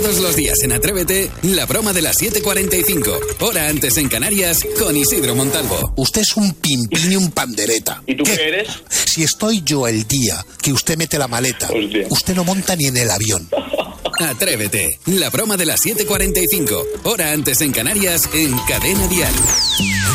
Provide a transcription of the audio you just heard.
Todos los días en Atrévete, la broma de las 7:45. Hora antes en Canarias, con Isidro Montalvo. Usted es un pimpín y un pandereta. ¿Y tú qué eres? Si estoy yo el día que usted mete la maleta, usted no monta ni en el avión. Atrévete, la broma de las 7:45. Hora antes en Canarias, en Cadena Dial.